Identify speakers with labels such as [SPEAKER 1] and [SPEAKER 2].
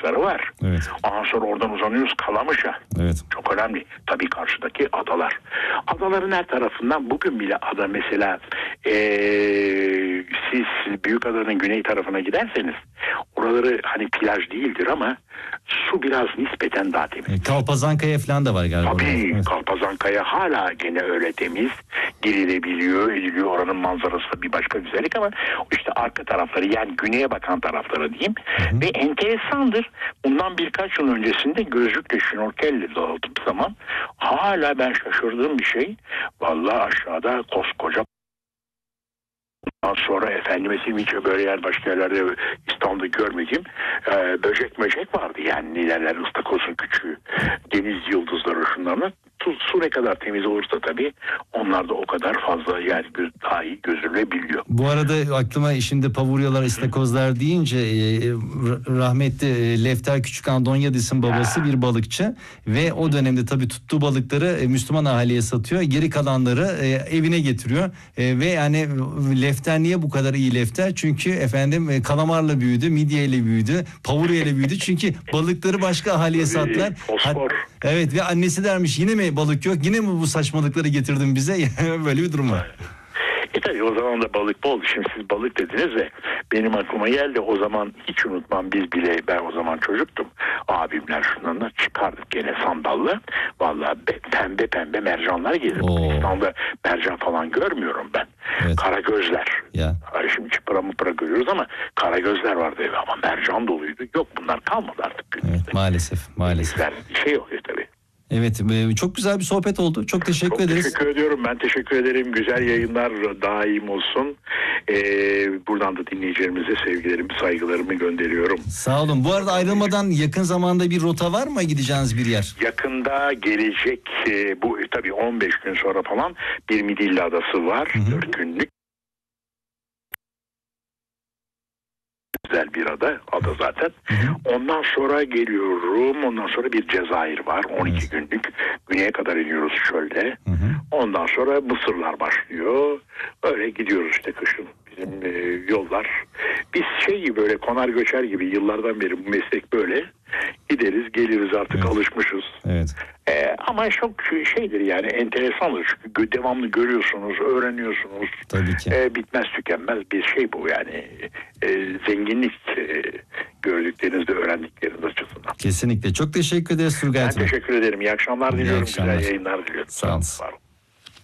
[SPEAKER 1] kıyıları var.
[SPEAKER 2] Evet.
[SPEAKER 1] Ondan sonra oradan uzanıyoruz Kalamış'a.
[SPEAKER 2] Evet.
[SPEAKER 1] Çok önemli. Tabii karşıdaki adalar. Adaların her tarafından bugün bile ada mesela siz Büyükada'nın güney tarafına giderseniz oraları hani plaj değildir ama su biraz nispeten daha temiz.
[SPEAKER 2] Kalpazankaya falan da var galiba.
[SPEAKER 1] Tabii
[SPEAKER 2] Evet.
[SPEAKER 1] Kalpazankaya hala gene öyle temiz. Girilebiliyor, ediliyor. Oranın manzarası da bir başka güzellik ama işte arka tarafları yani güneye bakan tarafları diyeyim.
[SPEAKER 2] Hı hı.
[SPEAKER 1] Ve enteresandır. Bundan birkaç yıl öncesinde gözlükle şnorkelle dağıldığım zaman hala ben şaşırdığım bir şey. Vallahi aşağıda koskoca sonra efendime hiç böyle yer başka yerlerde İstanbul'da görmediğim böcek vardı yani ne derler ıstakozun küçüğü deniz yıldızları şunlarla su ne kadar temiz olursa tabii onlar da o kadar fazla yani daha iyi gözülebiliyor.
[SPEAKER 2] Bu arada aklıma şimdi pavuryalar, istakozlar deyince rahmetli Lefter Küçük Andonyadis'in babası bir balıkçı ve o dönemde tabii tuttuğu balıkları Müslüman ahaliye satıyor. Geri kalanları evine getiriyor ve yani Lefter niye bu kadar iyi Lefter? Çünkü efendim kalamarla büyüdü, midyeyle büyüdü, pavuryayla büyüdü. Çünkü balıkları başka ahaliye sattılar.
[SPEAKER 1] Fosfor.
[SPEAKER 2] Evet ve annesi dermiş yine mi balık yok? Yine mi bu saçmalıkları getirdin bize? Böyle bir durum var.
[SPEAKER 1] Tabii o zaman da balık bol. Şimdi siz balık dediniz ve benim aklıma geldi. O zaman hiç unutmam ben o zaman çocuktum. Abimler şundan çıkardık gene sandalla. Vallahi pembe mercanlar gelirdi. İstanbul'da mercan falan görmüyorum ben.
[SPEAKER 2] Evet.
[SPEAKER 1] Karagözler.
[SPEAKER 2] Ya.
[SPEAKER 1] Şimdi çıpra görüyoruz ama karagözler vardı ama mercan doluydu. Yok bunlar kalmadı artık günümüzde.
[SPEAKER 2] Evet maalesef.
[SPEAKER 1] Şey oluyor tabii.
[SPEAKER 2] Evet çok güzel bir sohbet oldu. Çok teşekkür ederiz.
[SPEAKER 1] Teşekkür ediyorum. Ben teşekkür ederim. Güzel yayınlar daim olsun. Buradan da dinleyicilerimize sevgilerimi, saygılarımı gönderiyorum.
[SPEAKER 2] Sağ olun. Bu arada ayrılmadan yakın zamanda bir rota var mı gideceğiniz bir yer?
[SPEAKER 1] Yakında gelecek bu tabii 15 gün sonra falan bir Midilli Adası var. 4 günlük. Güzel bir ada zaten. Ondan sonra geliyorum. Ondan sonra bir Cezayir var. 12 günlük. Güneye kadar iniyoruz çölde. Ondan sonra Mısırlar başlıyor. Öyle gidiyoruz işte kışın. Bizim yollar. Biz böyle konar göçer gibi yıllardan beri bu meslek böyle. Gideriz geliriz artık alışmışız.
[SPEAKER 2] Evet.
[SPEAKER 1] Ama çok şeydir yani enteresandır. Çünkü devamlı görüyorsunuz, öğreniyorsunuz.
[SPEAKER 2] Tabii ki.
[SPEAKER 1] Bitmez tükenmez bir şey bu yani. Zenginlik gördükleriniz de öğrendikleriniz açısından.
[SPEAKER 2] Kesinlikle. Çok teşekkür ederiz Turgay
[SPEAKER 1] Ben
[SPEAKER 2] Bey.
[SPEAKER 1] teşekkür ederim. İyi akşamlar diliyorum.
[SPEAKER 2] akşamlar.
[SPEAKER 1] Güzel yayınlar diliyorum.
[SPEAKER 2] Sağ olun.
[SPEAKER 1] Var olun.